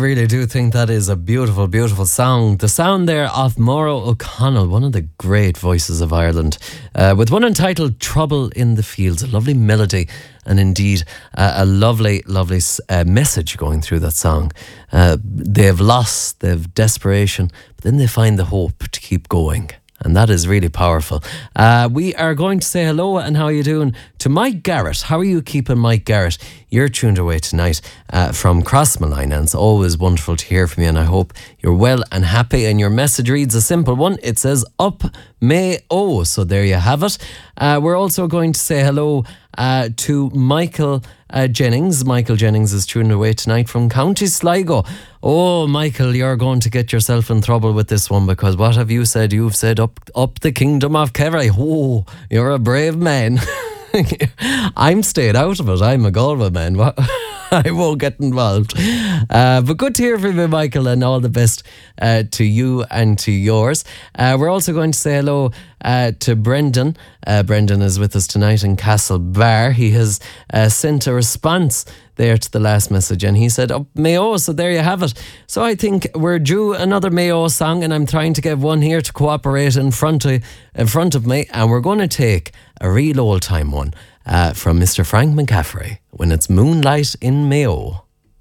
really do think that is a beautiful, beautiful song. The sound there of Mauro O'Connell, one of the great voices of Ireland, with one entitled Trouble in the Fields, a lovely melody and indeed a lovely, lovely message going through that song. They have loss, they have desperation, but then they find the hope to keep going. And that is really powerful. We are going to say hello and how are you doing to Mike Garrett. How are you keeping, Mike Garrett? You're tuned away tonight from Crossmalline, and it's always wonderful to hear from you, and I hope you're well and happy. And your message reads a simple one. It says, up may oh. So there you have it. We're also going to say hello to Michael Jennings. Michael Jennings is tuned away tonight from County Sligo. Oh, Michael, you're going to get yourself in trouble with this one, because what have you said? You've said up the kingdom of Kerry. Oh, you're a brave man. I'm staying out of it. I'm a Galway man. I won't get involved. But good to hear from you, Michael, and all the best to you and to yours. We're also going to say hello to Brendan. Brendan is with us tonight in Castlebar. He has sent a response there to the last message, and he said, up Mayo. So there you have it. So I think we're due another Mayo song, and I'm trying to get one here to cooperate in front of me, and we're going to take a real old time one from Mr. Frank McCaffrey, When It's Moonlight in Mayo.